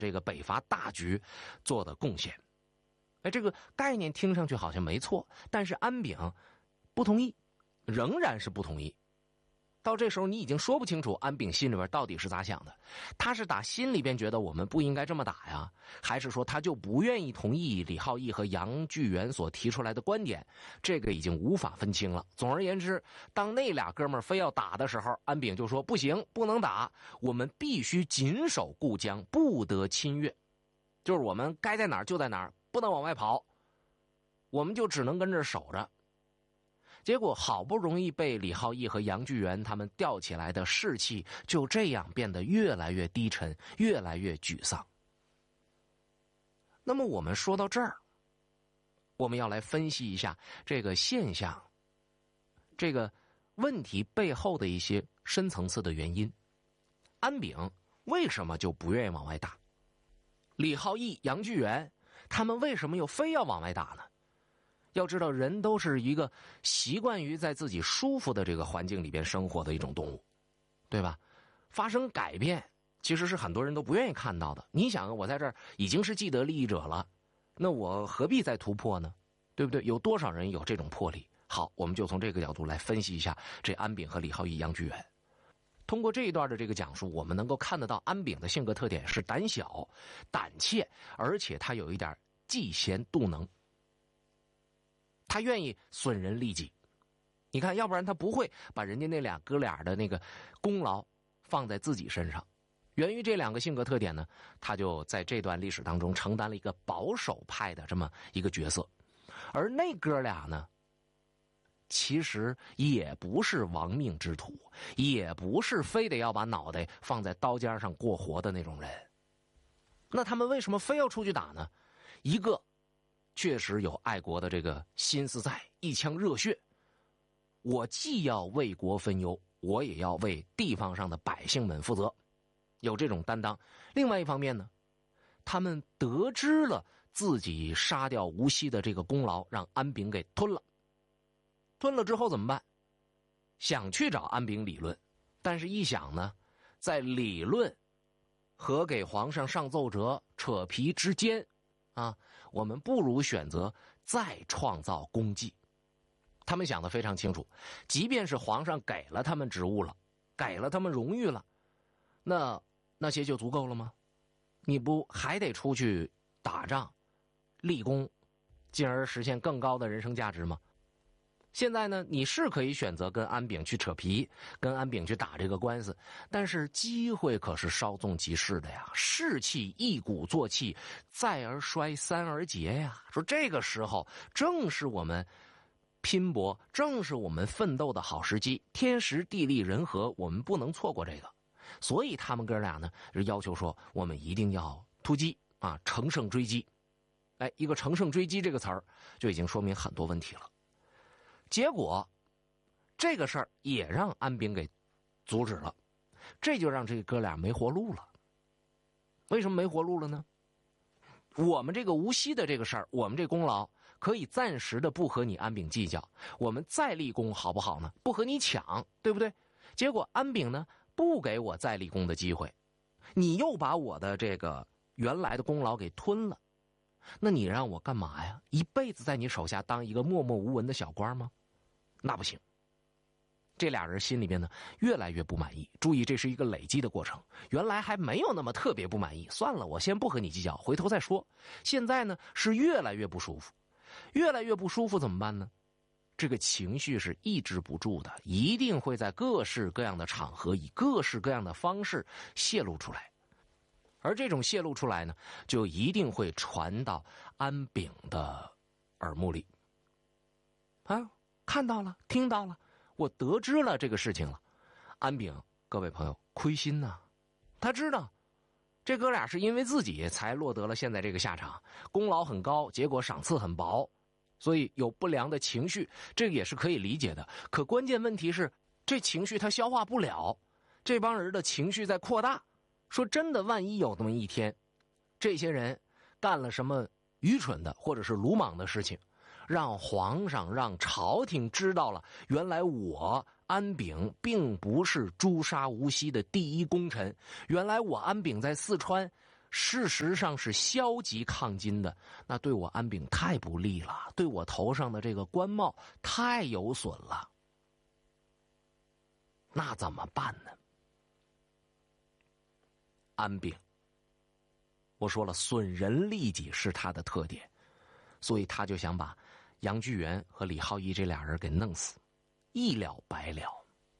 这个北伐大局做的贡献。这个概念听上去好像没错，但是安炳不同意，仍然是不同意。到这时候你已经说不清楚安炳心里边到底是咋想的，他是打心里边觉得我们不应该这么打呀，还是说他就不愿意同意李浩义和杨巨源所提出来的观点，这个已经无法分清了。总而言之，当那俩哥们儿非要打的时候，安炳就说不行，不能打，我们必须紧守固江，不得侵越，就是我们该在哪儿就在哪儿，不能往外跑，我们就只能跟这儿守着。结果好不容易被李浩义和杨巨源他们吊起来的士气，就这样变得越来越低沉，越来越沮丧。那么我们说到这儿，我们要来分析一下这个现象，这个问题背后的一些深层次的原因。安炳为什么就不愿意往外打？李浩义、杨巨源他们为什么又非要往外打呢？要知道，人都是一个习惯于在自己舒服的这个环境里边生活的一种动物，对吧？发生改变其实是很多人都不愿意看到的。你想，我在这儿已经是既得利益者了，那我何必再突破呢？对不对？有多少人有这种魄力？好，我们就从这个角度来分析一下这安炳和李浩义、杨巨源。通过这一段的这个讲述，我们能够看得到安炳的性格特点是胆小、胆怯，而且他有一点嫉贤妒能。他愿意损人利己，你看，要不然他不会把人家那俩哥俩的那个功劳放在自己身上。源于这两个性格特点呢，他就在这段历史当中承担了一个保守派的这么一个角色。而那哥俩呢，其实也不是亡命之徒，也不是非得要把脑袋放在刀尖上过活的那种人。那他们为什么非要出去打呢？一个确实有爱国的这个心思在，一腔热血，我既要为国分忧，我也要为地方上的百姓们负责，有这种担当。另外一方面呢，他们得知了自己杀掉无锡的这个功劳让安炳给吞了，吞了之后怎么办？想去找安炳理论，但是一想呢，在理论和给皇上上奏折扯皮之间我们不如选择再创造功绩。他们想得非常清楚，即便是皇上给了他们职务了，给了他们荣誉了，那些就足够了吗？你不还得出去打仗立功，进而实现更高的人生价值吗？现在呢，你是可以选择跟安炳去扯皮，跟安炳去打这个官司，但是机会可是稍纵即逝的呀，士气一鼓作气，再而衰，三而竭呀。说这个时候正是我们拼搏，正是我们奋斗的好时机，天时地利人和，我们不能错过这个。所以他们哥俩呢，要求说我们一定要突击乘胜追击。一个乘胜追击这个词儿就已经说明很多问题了。结果这个事儿也让安炳给阻止了，这就让这哥俩没活路了。为什么没活路了呢？我们这个无锡的这个事儿，我们这功劳可以暂时的不和你安炳计较，我们再立功好不好呢？不和你抢，对不对？结果安炳呢，不给我再立功的机会，你又把我的这个原来的功劳给吞了，那你让我干嘛呀？一辈子在你手下当一个默默无闻的小官吗？那不行。这俩人心里边呢越来越不满意，注意这是一个累积的过程，原来还没有那么特别不满意，算了，我先不和你计较，回头再说。现在呢是越来越不舒服，越来越不舒服怎么办呢？这个情绪是抑制不住的，一定会在各式各样的场合以各式各样的方式泄露出来，而这种泄露出来呢，就一定会传到安炳的耳目里看到了，听到了，我得知了这个事情了。安炳，各位朋友，亏心呐，他知道这哥俩是因为自己才落得了现在这个下场，功劳很高，结果赏赐很薄，所以有不良的情绪，这个也是可以理解的。可关键问题是，这情绪他消化不了，这帮人的情绪在扩大。说真的，万一有那么一天，这些人干了什么愚蠢的或者是鲁莽的事情，让皇上让朝廷知道了，原来我安炳并不是诛杀无锡的第一功臣，原来我安炳在四川事实上是消极抗金的，那对我安炳太不利了，对我头上的这个官帽太有损了。那怎么办呢？安炳，我说了，损人利己是他的特点，所以他就想把杨巨源和李浩一这俩人给弄死，一了百了。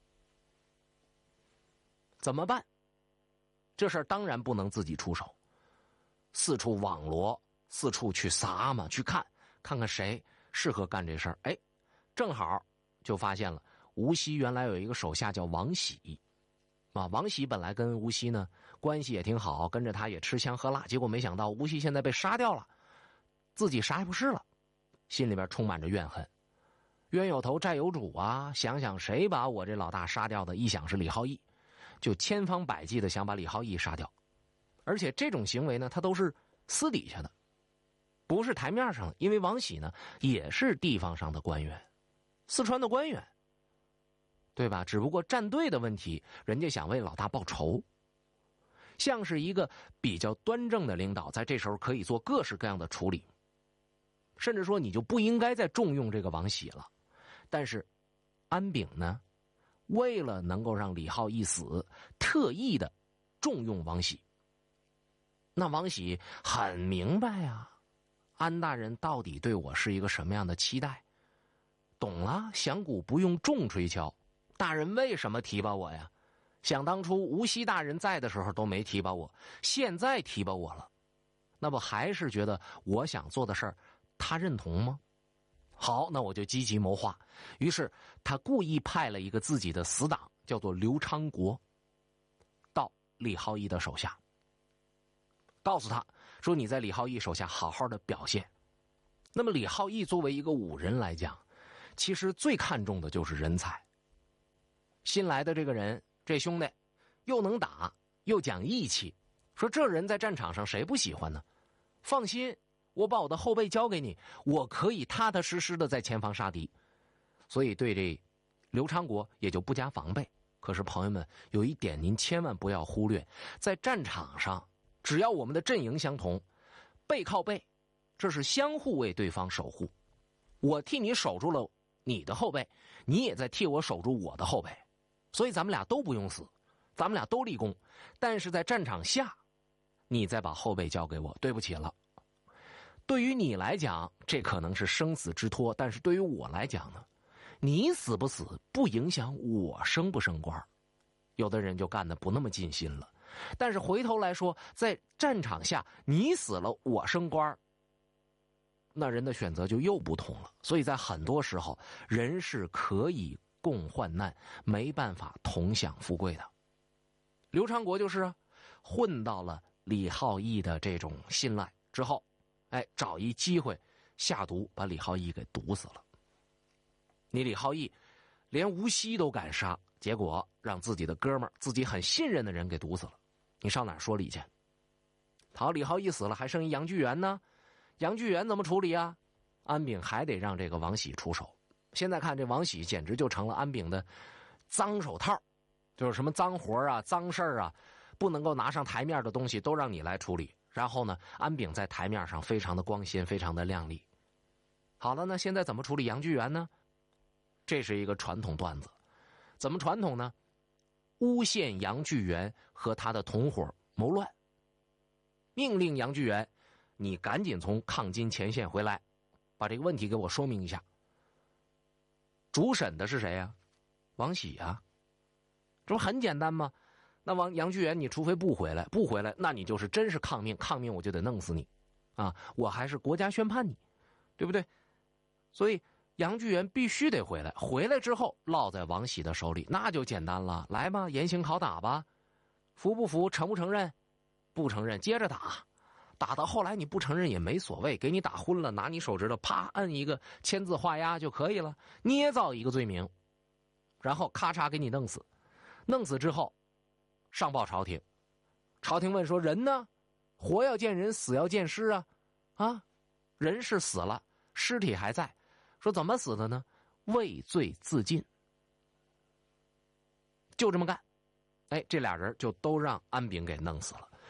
怎么办？这事儿当然不能自己出手，四处网罗，四处去撒嘛，去看看谁适合干这事儿。哎，正好就发现了吴锡原来有一个手下叫王喜，王喜本来跟吴锡呢关系也挺好，跟着他也吃香喝辣，结果没想到吴锡现在被杀掉了，自己啥也不是了，心里边充满着怨恨，冤有头债有主啊！想想谁把我这老大杀掉的，一想是李浩义，就千方百计的想把李浩义杀掉。而且这种行为呢，他都是私底下的，不是台面上的，因为王喜呢也是地方上的官员，四川的官员，对吧？只不过站队的问题，人家想为老大报仇。像是一个比较端正的领导，在这时候可以做各式各样的处理，甚至说你就不应该再重用这个王喜了。但是安炳呢，为了能够让李浩一死，特意的重用王喜。那王喜很明白啊，安大人到底对我是一个什么样的期待，懂了，响鼓不用重锤敲，大人为什么提拔我呀？想当初无锡大人在的时候都没提拔我，现在提拔我了，那不还是觉得我想做的事儿他认同吗？好，那我就积极谋划。于是他故意派了一个自己的死党，叫做刘昌国，到李浩一的手下，告诉他说，你在李浩一手下好好的表现。那么李浩一作为一个武人来讲，其实最看重的就是人才。新来的这个人，这兄弟又能打又讲义气，说这人在战场上谁不喜欢呢？放心，我把我的后背交给你，我可以踏踏实实的在前方杀敌。所以对这刘昌国也就不加防备。可是朋友们，有一点您千万不要忽略，在战场上只要我们的阵营相同，背靠背，这是相互为对方守护。我替你守住了你的后背，你也在替我守住我的后背，所以咱们俩都不用死，咱们俩都立功。但是在战场下，你再把后背交给我，对不起了。对于你来讲，这可能是生死之托，但是对于我来讲呢，你死不死不影响我升不升官。有的人就干得不那么尽心了。但是回头来说，在战场下你死了我升官，那人的选择就又不同了。所以在很多时候，人是可以共患难，没办法同享富贵的。刘昌国就是混到了李浩一的这种信赖之后，找一机会下毒，把李浩一给毒死了。你李浩一连吴锡都敢杀，结果让自己的哥们儿，自己很信任的人给毒死了，你上哪儿说理去？好，李浩一死了，还剩一杨巨源呢。杨巨源怎么处理啊？安炳还得让这个王喜出手。现在看这王喜简直就成了安炳的脏手套，就是什么脏活啊、脏事儿啊，不能够拿上台面的东西都让你来处理。然后呢，安炳在台面上非常的光鲜，非常的亮丽。好了，那现在怎么处理杨巨源呢？这是一个传统段子。怎么传统呢？诬陷杨巨源和他的同伙谋乱，命令杨巨源，你赶紧从抗金前线回来，把这个问题给我说明一下。主审的是谁呀？王喜啊，这不很简单吗？那杨巨源，你除非不回来，那你就是真是抗命，抗命我就得弄死你，啊，我还是国家宣判你，对不对？所以杨巨源必须得回来，回来之后落在王喜的手里，那就简单了，来吧，严刑拷打吧，服不服，承不承认？不承认，接着打，打到后来你不承认也没所谓，给你打昏了，拿你手指头啪按一个签字画押就可以了，捏造一个罪名，然后咔嚓给你弄死，弄死之后上报朝廷，朝廷问说人呢？活要见人，死要见尸啊！啊，人是死了，尸体还在，说怎么死的呢？畏罪自尽，就这么干。这俩人就都让安炳给弄死了。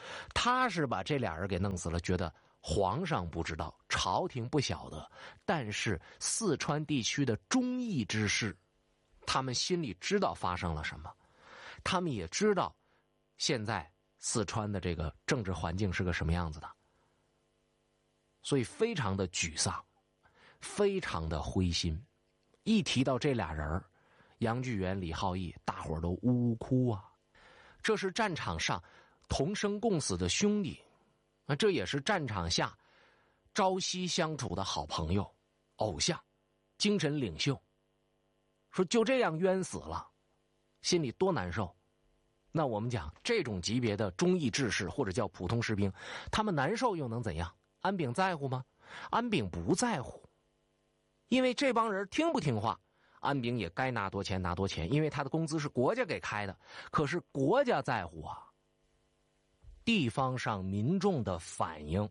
他是把这俩人给弄死了，觉得皇上不知道，朝廷不晓得，但是四川地区的忠义之士，他们心里知道发生了什么，他们也知道现在四川的这个政治环境是个什么样子的，所以非常的沮丧，非常的灰心。一提到这俩人，杨巨源、李浩义，大伙儿都呜呜哭啊！这是战场上同生共死的兄弟，这也是战场下朝夕相处的好朋友、偶像、精神领袖。说就这样冤死了，心里多难受。那我们讲这种级别的忠义志士或者叫普通士兵，他们难受又能怎样？安炳在乎吗？安炳不在乎，因为这帮人听不听话，安炳也该拿多钱拿多钱，因为他的工资是国家给开的。可是国家在乎啊，地方上民众的反应，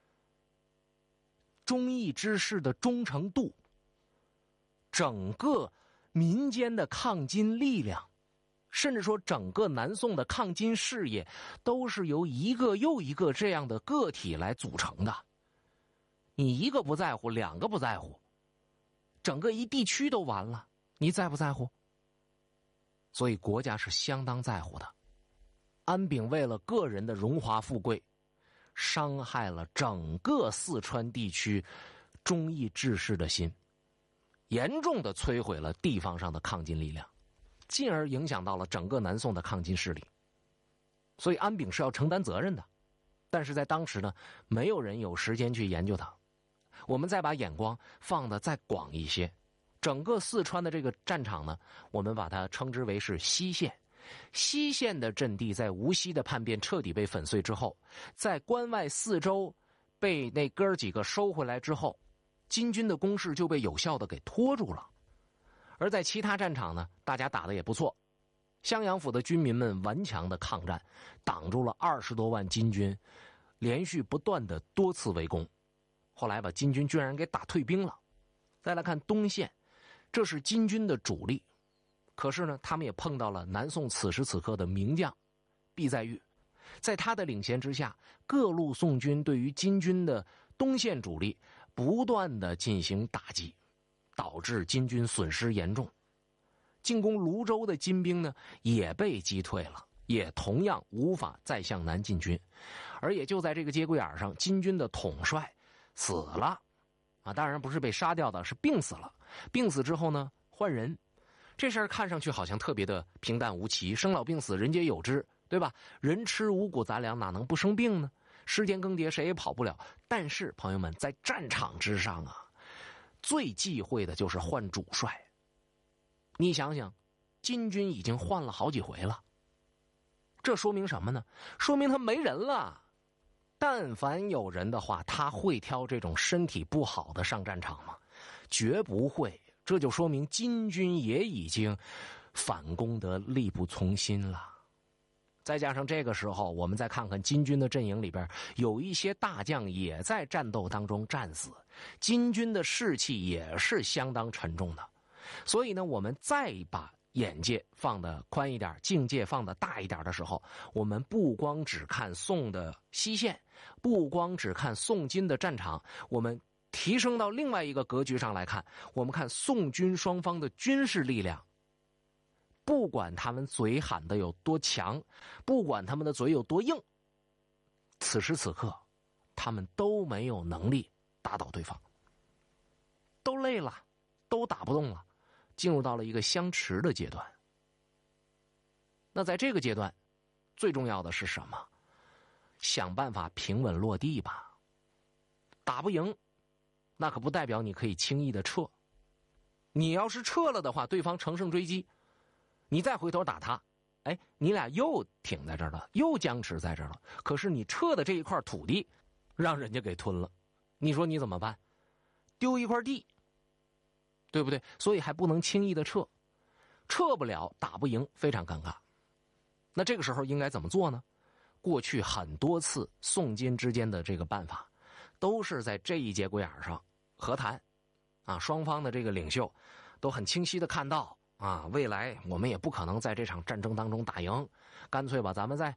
忠义之士的忠诚度，整个民间的抗金力量，甚至说整个南宋的抗金事业，都是由一个又一个这样的个体来组成的。你一个不在乎，两个不在乎，整个一地区都完了，你在不在乎？所以国家是相当在乎的。安炳为了个人的荣华富贵，伤害了整个四川地区忠义志士的心，严重的摧毁了地方上的抗金力量，进而影响到了整个南宋的抗金势力。所以安炳是要承担责任的，但是在当时呢，没有人有时间去研究它。我们再把眼光放得再广一些，整个四川的这个战场呢，我们把它称之为是西线。西线的阵地在无锡的叛变彻底被粉碎之后，在关外四周被那哥几个收回来之后，金军的攻势就被有效的给拖住了。而在其他战场呢，大家打得也不错，襄阳府的军民们顽强的抗战，挡住了20多万金军连续不断的多次围攻，后来把金军居然给打退兵了。再来看东线，这是金军的主力，可是呢，他们也碰到了南宋此时此刻的名将毕再玉，在他的领衔之下，各路宋军对于金军的东线主力不断的进行打击，导致金军损失严重。进攻泸州的金兵呢，也被击退了，也同样无法再向南进军。而也就在这个节骨眼上，金军的统帅死了啊，当然不是被杀掉的，是病死了。病死之后呢，换人。这事儿看上去好像特别的平淡无奇，生老病死人皆有之，对吧？人吃五谷杂粮哪能不生病呢？时间更迭谁也跑不了。但是朋友们，在战场之上啊，最忌讳的就是换主帅。你想想，金军已经换了好几回了，这说明什么呢？说明他没人了。但凡有人的话，他会挑这种身体不好的上战场吗？绝不会。这就说明金军也已经反攻得力不从心了。再加上这个时候，我们再看看金军的阵营里边，有一些大将也在战斗当中战死，金军的士气也是相当沉重的。所以呢，我们再把眼界放得宽一点，境界放得大一点的时候，我们不光只看宋的西线，不光只看宋金的战场，我们提升到另外一个格局上来看，我们看宋军双方的军事力量，不管他们嘴喊的有多强，不管他们的嘴有多硬，此时此刻他们都没有能力打倒对方，都累了，都打不动了，进入到了一个相持的阶段。那在这个阶段最重要的是什么？想办法平稳落地吧。打不赢那可不代表你可以轻易的撤，你要是撤了的话，对方乘胜追击，你再回头打他，哎，你俩又挺在这儿了，又僵持在这儿了。可是你撤的这一块土地让人家给吞了，你说你怎么办？丢一块地，对不对？所以还不能轻易的撤，撤不了，打不赢，非常尴尬。那这个时候应该怎么做呢？过去很多次宋金之间的这个办法都是在这一节骨眼上和谈啊，双方的这个领袖都很清晰的看到啊，未来我们也不可能在这场战争当中打赢，干脆吧，咱们在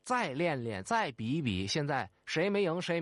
再练练，再比一比，现在谁没赢谁